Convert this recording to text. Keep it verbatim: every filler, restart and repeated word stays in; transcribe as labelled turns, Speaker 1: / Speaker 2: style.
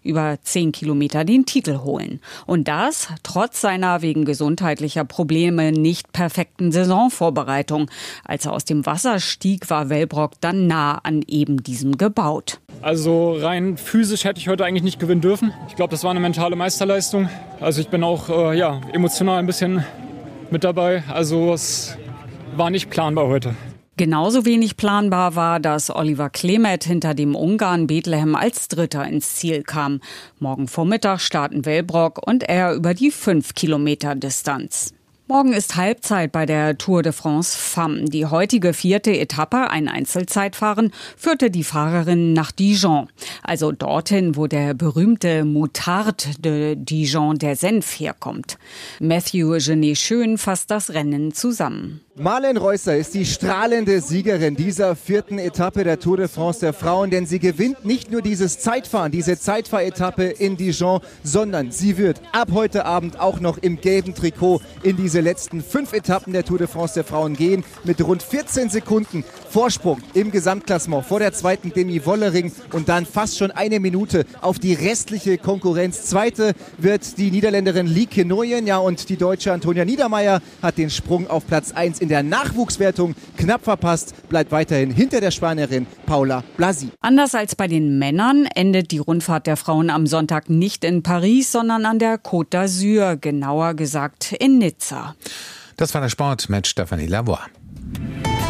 Speaker 1: über zehn Kilometer den Titel holen. Und das trotz seiner wegen gesundheitlicher Probleme nicht perfekten Saisonvorbereitung. Als er aus dem Wasser stieg, war Wellbrock dann nah an eben diesem gebaut.
Speaker 2: Also rein physisch hätte ich heute eigentlich nicht gewinnen dürfen. Ich glaube, das war eine mentale Meisterleistung. Also ich bin auch äh, ja, emotional ein bisschen mit dabei. Also es war nicht planbar heute.
Speaker 1: Genauso wenig planbar war, dass Oliver Klemet hinter dem Ungarn Bethlehem als Dritter ins Ziel kam. Morgen Vormittag starten Wellbrock und er über die fünf Kilometer Distanz. Morgen ist Halbzeit bei der Tour de France Femmes. Die heutige vierte Etappe, ein Einzelzeitfahren, führte die Fahrerin nach Dijon. Also dorthin, wo der berühmte Moutard de Dijon, der Senf, herkommt. Matthew Genet-Schön fasst das Rennen zusammen.
Speaker 3: Marlen Reusser ist die strahlende Siegerin dieser vierten Etappe der Tour de France der Frauen, denn sie gewinnt nicht nur dieses Zeitfahren, diese Zeitfahretappe in Dijon, sondern sie wird ab heute Abend auch noch im gelben Trikot in diese letzten fünf Etappen der Tour de France der Frauen gehen, mit rund vierzehn Sekunden Vorsprung im Gesamtklassement vor der zweiten Demi Wollering und dann fast schon eine Minute auf die restliche Konkurrenz. Zweite wird die Niederländerin Lieke Nooyen, ja, und die Deutsche Antonia Niedermeier hat den Sprung auf Platz eins in der Nachwuchswertung knapp verpasst, bleibt weiterhin hinter der Spanierin Paula Blasi.
Speaker 1: Anders als bei den Männern endet die Rundfahrt der Frauen am Sonntag nicht in Paris, sondern an der Côte d'Azur, genauer gesagt in Nizza.
Speaker 4: Das war der Sport mit Stefanie Lavoie.